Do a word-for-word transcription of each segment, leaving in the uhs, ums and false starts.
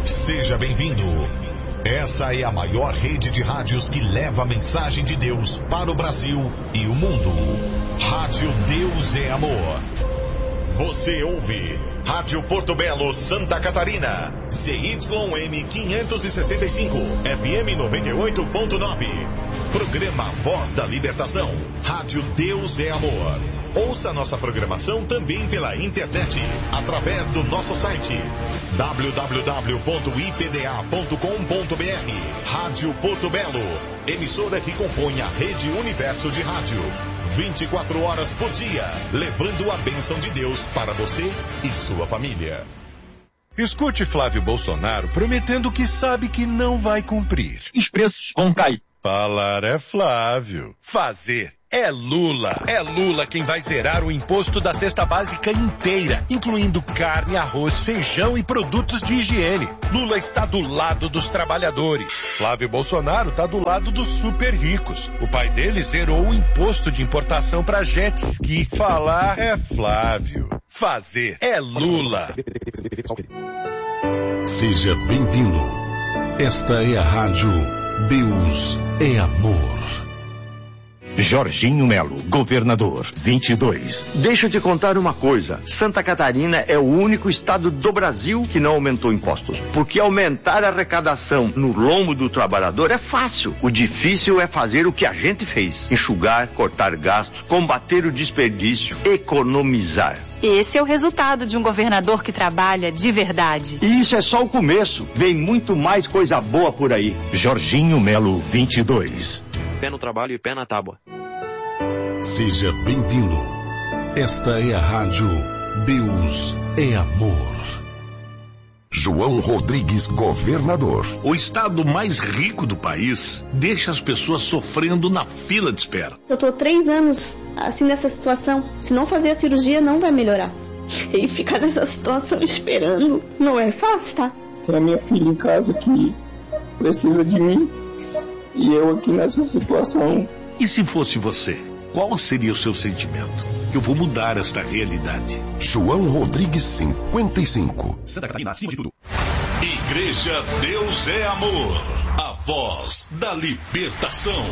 Seja bem-vindo. Essa é a maior rede de rádios que leva a mensagem de Deus para o Brasil e o mundo. Rádio Deus é Amor. Você ouve Rádio Porto Belo, Santa Catarina, C Y M quinhentos e sessenta e cinco, F M noventa e oito ponto nove. Programa Voz da Libertação. Rádio Deus é Amor. Ouça nossa programação também pela internet, através do nosso site w w w ponto i p d a ponto com ponto b r. Rádio Porto Belo, emissora que compõe a Rede Universo de Rádio. vinte e quatro horas por dia, levando a bênção de Deus para você e sua família. Escute Flávio Bolsonaro prometendo que sabe que não vai cumprir. Os preços vão cair. Falar é Flávio. Fazer é Lula. É Lula quem vai zerar o imposto da cesta básica inteira, incluindo carne, arroz, feijão e produtos de higiene. Lula está do lado dos trabalhadores. Flávio Bolsonaro está do lado dos super ricos. O pai dele zerou o imposto de importação para jet ski. Falar é Flávio. Fazer é Lula. Seja bem-vindo. Esta é a Rádio Deus é Amor. Jorginho Melo, governador, vinte e dois. Deixa eu te contar uma coisa. Santa Catarina é o único estado do Brasil que não aumentou impostos. Porque aumentar a arrecadação no lombo do trabalhador é fácil. O difícil é fazer o que a gente fez. Enxugar, cortar gastos, combater o desperdício, economizar. Esse é o resultado de um governador que trabalha de verdade. E isso é só o começo. Vem muito mais coisa boa por aí. Jorginho Melo, vinte e dois. Pé no trabalho e pé na tábua. Seja bem-vindo. Esta é a Rádio Deus é Amor. João Rodrigues, governador. O estado mais rico do país deixa as pessoas sofrendo na fila de espera. Eu tô três anos assim nessa situação. Se não fazer a cirurgia, não vai melhorar. E ficar nessa situação esperando não é fácil, tá? Tem a minha filha em casa que precisa de mim e eu aqui nessa situação. E se fosse você? Qual seria o seu sentimento? Eu vou mudar esta realidade. João Rodrigues, cinquenta e cinco. Santa Catarina, acima de tudo. Igreja Deus é Amor. A voz da libertação.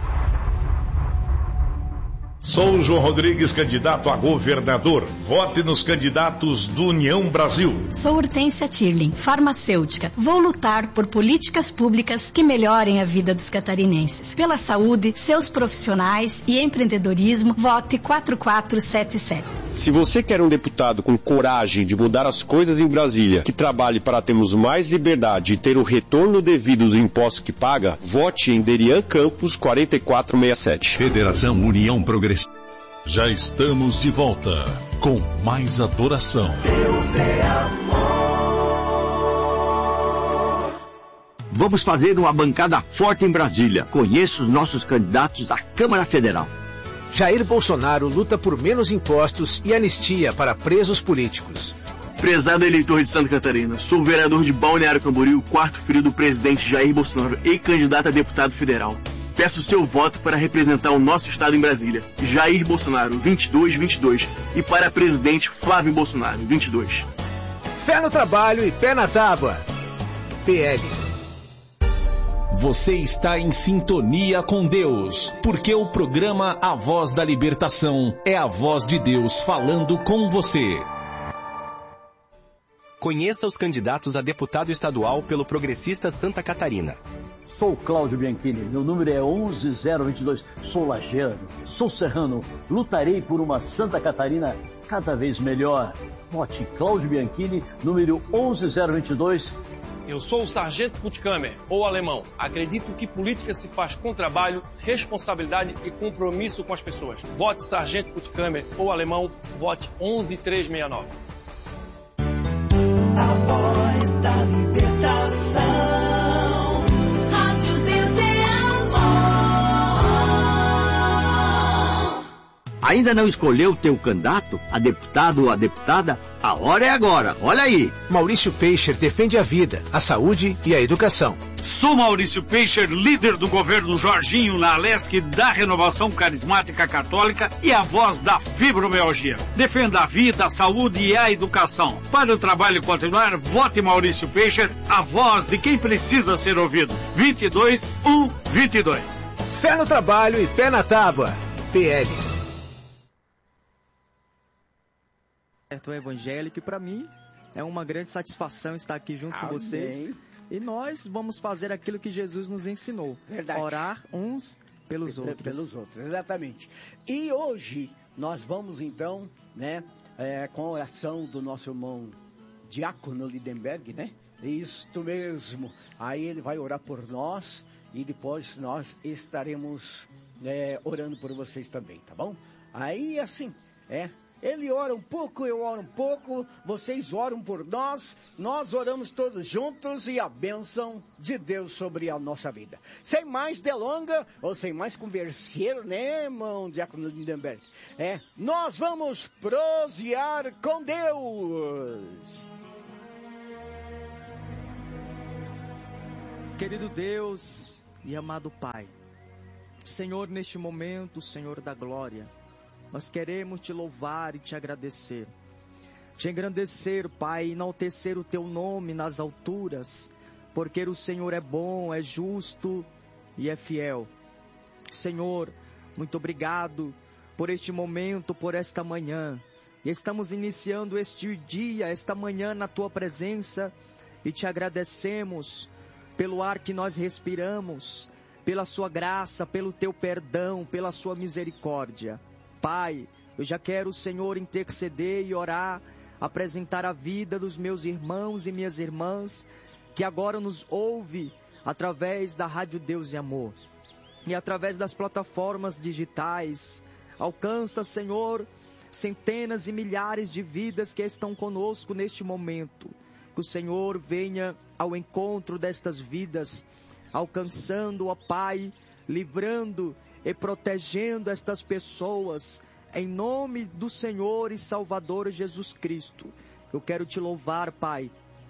Sou João Rodrigues, candidato a governador. Vote nos candidatos do União Brasil. Sou Hortência Tirling, farmacêutica. Vou lutar por políticas públicas que melhorem a vida dos catarinenses. Pela saúde, seus profissionais e empreendedorismo, vote quatro quatro sete sete. Se você quer um deputado com coragem de mudar as coisas em Brasília, que trabalhe para termos mais liberdade e ter o retorno devido dos impostos que paga, vote em Derian Campos quatro quatro seis sete. Federação União Progressista. Já estamos de volta com mais adoração. Deus é amor. Vamos fazer uma bancada forte em Brasília. Conheça os nossos candidatos à Câmara Federal. Jair Bolsonaro luta por menos impostos e anistia para presos políticos. Prezado eleitor de Santa Catarina, sou o vereador de Balneário Camboriú, quarto filho do presidente Jair Bolsonaro e candidato a deputado federal. Peço seu voto para representar o nosso estado em Brasília. Jair Bolsonaro, vinte e dois vinte e dois. E para presidente Flávio Bolsonaro, vinte e dois. Fé no trabalho e pé na tábua. P L. Você está em sintonia com Deus, porque o programa A Voz da Libertação é a voz de Deus falando com você. Conheça os candidatos a deputado estadual pelo Progressista Santa Catarina. Sou Cláudio Bianchini, meu número é onze zero vinte e dois. Sou lajeano, sou serrano, lutarei por uma Santa Catarina cada vez melhor. Vote Cláudio Bianchini, número onze zero vinte e dois. Eu sou o Sargento Puttkamer, ou alemão. Acredito que política se faz com trabalho, responsabilidade e compromisso com as pessoas. Vote Sargento Puttkamer, ou alemão, vote onze três seis nove. A voz da libertação. Rádio Deus é amor. Ainda não escolheu o teu candidato, a deputado ou a deputada? A hora é agora, olha aí. Maurício Peixer defende a vida, a saúde e a educação. Sou Maurício Peixer, líder do governo Jorginho na Alesc da Renovação Carismática Católica e a voz da fibromialgia. Defenda a vida, a saúde e a educação. Para o trabalho continuar, vote Maurício Peixer, a voz de quem precisa ser ouvido. vinte e dois, um, vinte e dois. Fé no trabalho e pé na tábua. P L. Certo evangélico, e para mim é uma grande satisfação estar aqui junto Amém. com vocês. E nós vamos fazer aquilo que Jesus nos ensinou. Verdade. Orar uns pelos outros. Pelos outros, exatamente. E hoje nós vamos então, né, é, com a oração do nosso irmão Diácono Lindenberg, né? Isto mesmo. Aí ele vai orar por nós e depois nós estaremos é, orando por vocês também, tá bom? Aí assim, é... Ele ora um pouco, eu oro um pouco, vocês oram por nós, nós oramos todos juntos e a bênção de Deus sobre a nossa vida. Sem mais delonga, ou sem mais converseiro, né, irmão Diácono Lindenberg? É, nós vamos prosear com Deus. Querido Deus e amado Pai, Senhor, neste momento, Senhor da glória, nós queremos te louvar e te agradecer. Te engrandecer, Pai, enaltecer o teu nome nas alturas, porque o Senhor é bom, é justo e é fiel. Senhor, muito obrigado por este momento, por esta manhã. Estamos iniciando este dia, esta manhã na tua presença e te agradecemos pelo ar que nós respiramos, pela sua graça, pelo teu perdão, pela sua misericórdia. Pai, eu já quero, Senhor, interceder e orar, apresentar a vida dos meus irmãos e minhas irmãs, que agora nos ouve através da Rádio Deus e Amor, e através das plataformas digitais. Alcança, Senhor, centenas e milhares de vidas que estão conosco neste momento. Que o Senhor venha ao encontro destas vidas, alcançando, ó Pai, livrando e protegendo estas pessoas, em nome do Senhor e Salvador Jesus Cristo. Eu quero te louvar, Pai,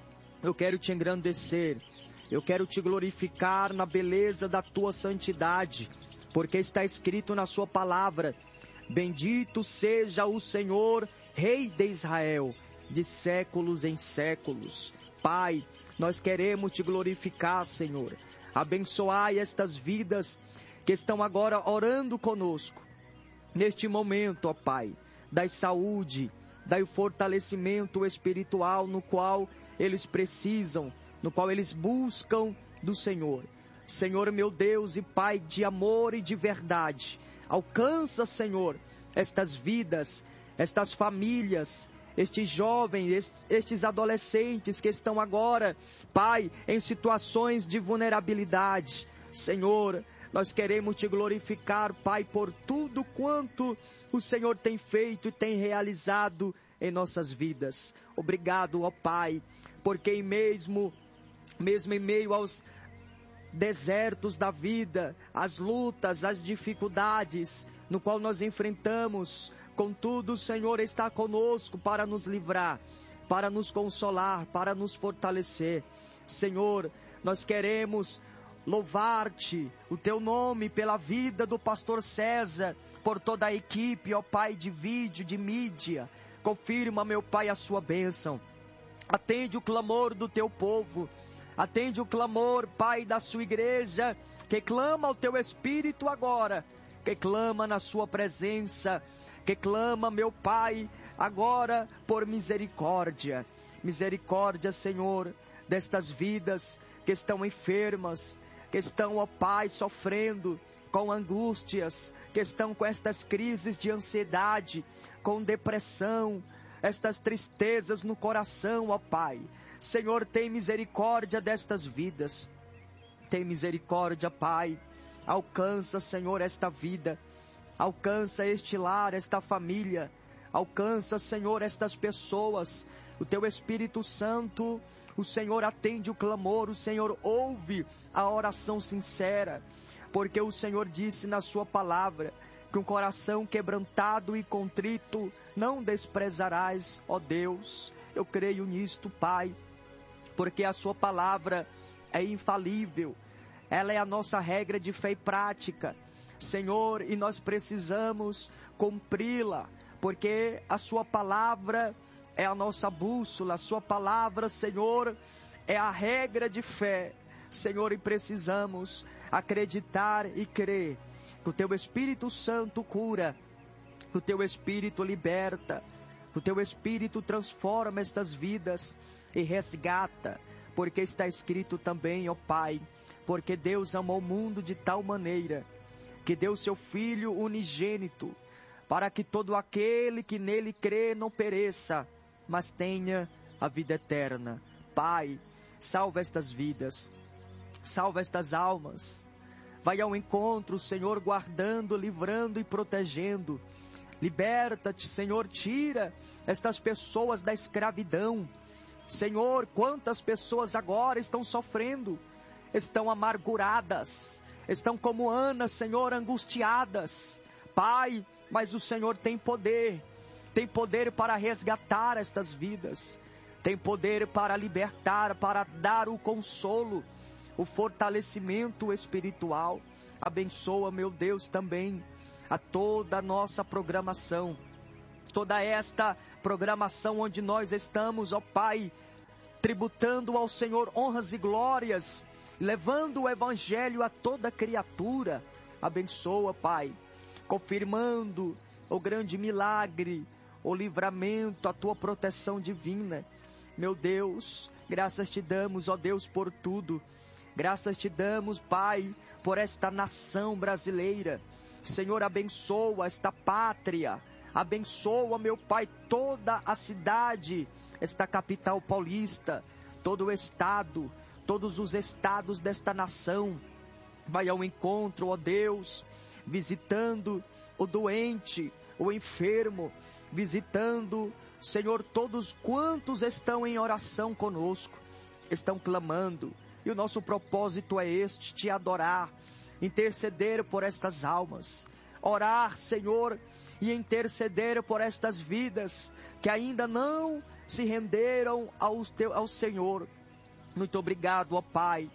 eu quero te engrandecer, eu quero te glorificar na beleza da tua santidade, porque está escrito na sua palavra: bendito seja o Senhor, Rei de Israel, de séculos em séculos. Pai, nós queremos te glorificar, Senhor. Abençoai estas vidas que estão agora orando conosco, neste momento, ó Pai, dai saúde, dai o fortalecimento espiritual no qual eles precisam, no qual eles buscam do Senhor. Senhor meu Deus e Pai de amor e de verdade, alcança, Senhor, estas vidas, estas famílias, estes jovens, estes adolescentes que estão agora, Pai, em situações de vulnerabilidade. Senhor, nós queremos te glorificar, Pai, por tudo quanto o Senhor tem feito e tem realizado em nossas vidas. Obrigado, ó Pai, porque mesmo, mesmo em meio aos desertos da vida, as lutas, as dificuldades, no qual nós enfrentamos, contudo o Senhor está conosco para nos livrar, para nos consolar, para nos fortalecer. Senhor, nós queremos louvar-te, o teu nome, pela vida do pastor César, por toda a equipe, ó Pai, de vídeo, de mídia. Confirma, meu Pai, a sua bênção. Atende o clamor do teu povo. Atende o clamor, Pai, da sua igreja, que clama ao teu Espírito agora, que clama na sua presença, que clama, meu Pai, agora por misericórdia. Misericórdia, Senhor, destas vidas que estão enfermas, que estão, ó Pai, sofrendo com angústias, que estão com estas crises de ansiedade, com depressão, estas tristezas no coração, ó Pai. Senhor, tem misericórdia destas vidas. Tem misericórdia, Pai. Alcança, Senhor, esta vida. Alcança este lar, esta família. Alcança, Senhor, estas pessoas. O teu Espírito Santo, o Senhor atende o clamor, o Senhor ouve a oração sincera, porque o Senhor disse na sua palavra que um coração quebrantado e contrito não desprezarás, ó Deus. Eu creio nisto, Pai, porque a sua palavra é infalível. Ela é a nossa regra de fé e prática, Senhor, e nós precisamos cumpri-la, porque a sua palavra é a nossa bússola, a sua palavra, Senhor, é a regra de fé, Senhor, e precisamos acreditar e crer que o Teu Espírito Santo cura, que o Teu Espírito liberta, que o Teu Espírito transforma estas vidas e resgata, porque está escrito também, ó Pai, porque Deus amou o mundo de tal maneira que deu seu Filho unigênito, para que todo aquele que nele crê não pereça, mas tenha a vida eterna. Pai, salva estas vidas, salva estas almas, vai ao encontro, Senhor, guardando, livrando e protegendo. Liberta-te, Senhor, tira estas pessoas da escravidão. Senhor, quantas pessoas agora estão sofrendo, estão amarguradas, estão como Ana, Senhor, angustiadas. Pai, mas o Senhor tem poder, tem poder para resgatar estas vidas, tem poder para libertar, para dar o consolo, o fortalecimento espiritual. Abençoa, meu Deus, também a toda a nossa programação, toda esta programação onde nós estamos, ó Pai, tributando ao Senhor honras e glórias, levando o Evangelho a toda criatura. Abençoa, Pai, confirmando o grande milagre, o livramento, a Tua proteção divina. Meu Deus, graças Te damos, ó Deus, por tudo. Graças Te damos, Pai, por esta nação brasileira. Senhor, abençoa esta pátria, abençoa, meu Pai, toda a cidade, esta capital paulista, todo o estado, todos os estados desta nação. Vai ao encontro, ó Deus, visitando o doente, o enfermo, visitando, Senhor, todos quantos estão em oração conosco, estão clamando. E o nosso propósito é este, Te adorar, interceder por estas almas, orar, Senhor, e interceder por estas vidas que ainda não se renderam ao, teu, ao Senhor. Muito obrigado, ó Pai.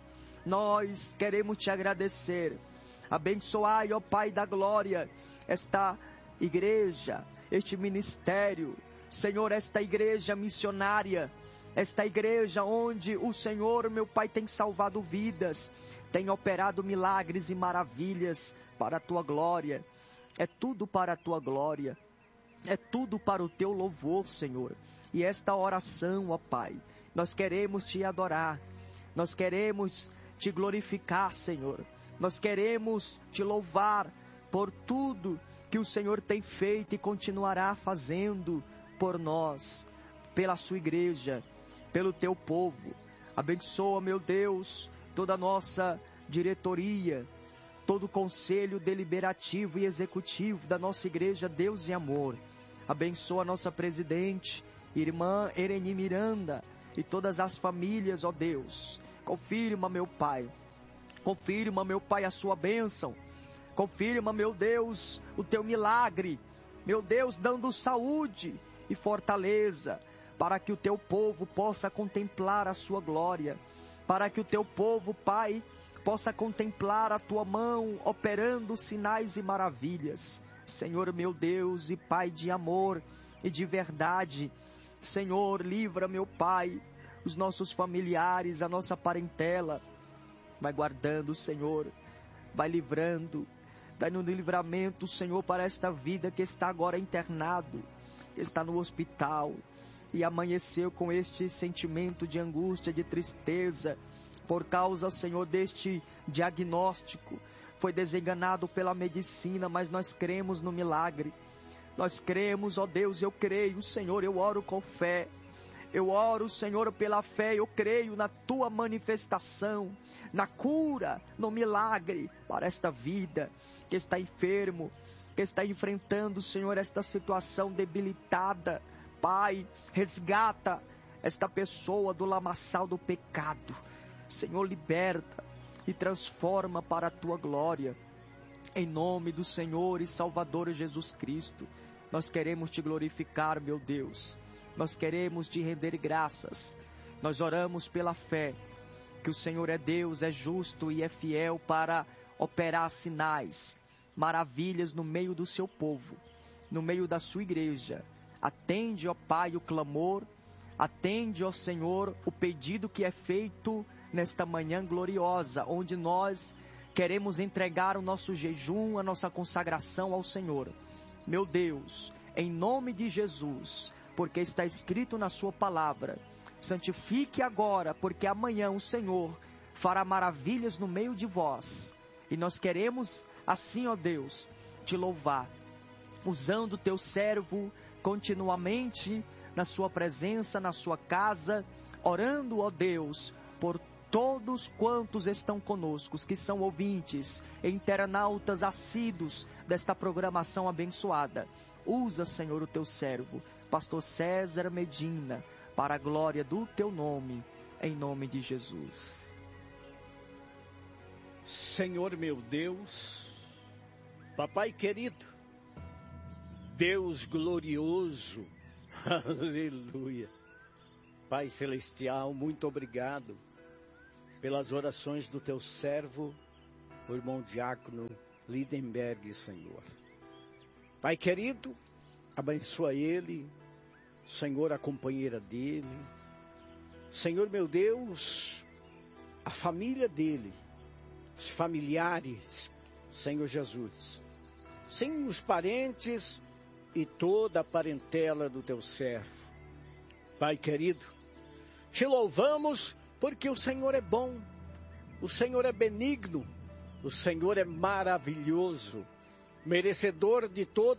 Nós queremos Te agradecer. Abençoai, ó Pai da glória, esta igreja, este ministério, Senhor, esta igreja missionária, esta igreja onde o Senhor, meu Pai, tem salvado vidas, tem operado milagres e maravilhas para a Tua glória. É tudo para a Tua glória, é tudo para o Teu louvor, Senhor. E esta oração, ó Pai, nós queremos Te adorar, nós queremos Te glorificar, Senhor. Nós queremos Te louvar por tudo que o Senhor tem feito e continuará fazendo por nós, pela Sua igreja, pelo Teu povo. Abençoa, meu Deus, toda a nossa diretoria, todo o conselho deliberativo e executivo da nossa igreja Deus e Amor. Abençoa a nossa presidente, irmã Ereni Miranda, e todas as famílias, ó Deus. Confirma, meu Pai, confirma, meu Pai, a Sua bênção. Confirma, meu Deus, o Teu milagre, meu Deus, dando saúde e fortaleza, para que o Teu povo possa contemplar a Sua glória, para que o Teu povo, Pai, possa contemplar a Tua mão operando sinais e maravilhas. Senhor, meu Deus e Pai de amor e de verdade, Senhor, livra, meu Pai, os nossos familiares, a nossa parentela. Vai guardando, Senhor, vai livrando, vai no livramento, Senhor, para esta vida que está agora internado, que está no hospital e amanheceu com este sentimento de angústia, de tristeza, por causa, Senhor, deste diagnóstico. Foi desenganado pela medicina, mas nós cremos no milagre. Nós cremos, ó Deus, eu creio, Senhor, eu oro com fé. Eu oro, Senhor, pela fé, eu creio na Tua manifestação, na cura, no milagre para esta vida que está enfermo, que está enfrentando, Senhor, esta situação debilitada. Pai, resgata esta pessoa do lamaçal do pecado. Senhor, liberta e transforma para a Tua glória. Em nome do Senhor e Salvador Jesus Cristo, nós queremos Te glorificar, meu Deus. Nós queremos Te render graças. Nós oramos pela fé, que porque o Senhor é Deus, é justo e é fiel para operar sinais, maravilhas no meio do seu povo, no meio da sua igreja. Atende, ó Pai, o clamor, atende, ó Senhor, o pedido que é feito nesta manhã gloriosa, onde nós queremos entregar o nosso jejum, a nossa consagração ao Senhor. Meu Deus, em nome de Jesus, porque está escrito na sua palavra, santifique agora, porque amanhã o Senhor fará maravilhas no meio de vós. E nós queremos assim, ó Deus, te louvar, usando o teu servo continuamente na sua presença, na sua casa, orando, ó Deus, por todos quantos estão conosco, que são ouvintes, internautas assíduos desta programação abençoada. Usa, Senhor, o teu servo, pastor César Medina, para a glória do teu nome, em nome de Jesus. Senhor meu Deus, Papai querido, Deus glorioso, aleluia. Pai celestial, muito obrigado pelas orações do teu servo, o irmão diácono Lindenberg, Senhor. Pai querido, abençoa ele, Senhor, a companheira dele, Senhor meu Deus, a família dele, os familiares, Senhor Jesus, sim, os parentes e toda a parentela do teu servo. Pai querido, te louvamos porque o Senhor é bom, o Senhor é benigno, o Senhor é maravilhoso, merecedor de toda